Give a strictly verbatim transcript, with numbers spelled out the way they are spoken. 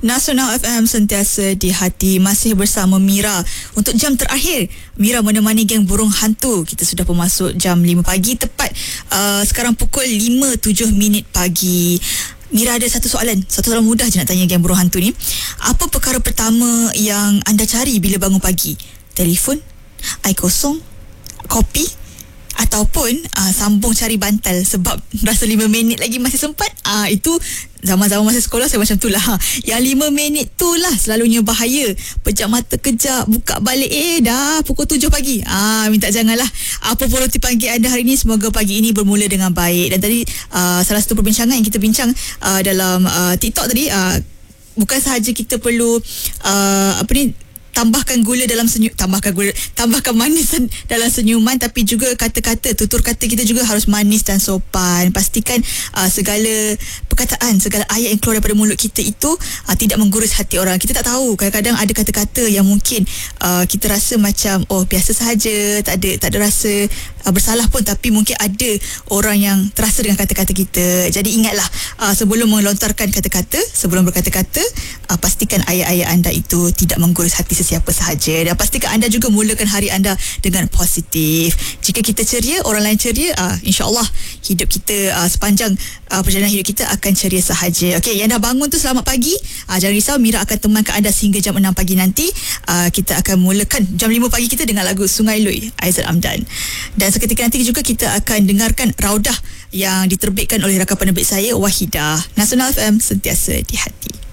Nasional F M sentiasa di hati. Masih bersama Mira untuk jam terakhir. Mira menemani geng burung hantu. Kita sudah pun masuk jam lima pagi tepat. Uh, sekarang pukul lima tujuh minit pagi. Mira ada satu soalan. Satu soalan mudah je nak tanya geng burung hantu ni. Apa perkara pertama yang anda cari bila bangun pagi? Telefon? Air kosong? Kopi? Ataupun uh, sambung cari bantal sebab rasa lima minit lagi masih sempat. uh, Itu zaman-zaman masa sekolah saya macam tu lah. Yang lima minit tu lah selalunya bahaya. Pejam mata kejap, buka balik, eh dah pukul tujuh pagi. Ah, minta janganlah. Apa pun roti pagi anda hari ini, semoga pagi ini bermula dengan baik. Dan tadi uh, salah satu perbincangan yang kita bincang uh, dalam uh, TikTok tadi, uh, bukan sahaja kita perlu uh, apa ni, tambahkan gula dalam senyum, tambahkan gula, tambahkan manis dalam senyuman, tapi juga kata-kata, tutur kata kita juga harus manis dan sopan. Pastikan uh, segala perkataan, segala ayat yang keluar daripada mulut kita itu uh, tidak menggurus hati orang. Kita tak tahu, kadang-kadang ada kata-kata yang mungkin uh, kita rasa macam oh biasa sahaja, tak ada tak ada rasa uh, bersalah pun, tapi mungkin ada orang yang terasa dengan kata-kata kita. Jadi ingatlah, uh, sebelum melontarkan kata-kata, sebelum berkata-kata, uh, pastikan ayat-ayat anda itu tidak menggurus hati siapa sahaja, dan pastikan anda juga mulakan hari anda dengan positif. Jika kita ceria, orang lain ceria, uh, insya-Allah hidup kita uh, sepanjang uh, perjalanan hidup kita akan ceria sahaja. Okey, yang dah bangun tu selamat pagi. Uh, jangan risau, Mira akan temankan anda sehingga jam enam pagi nanti. Uh, kita akan mulakan jam lima pagi kita dengan lagu Sungai Lui, Aizat Amdan. Dan seketika nanti juga kita akan dengarkan Raudah yang diterbitkan oleh rakan penerbit saya, Wahidah. Nasional F M sentiasa di hati.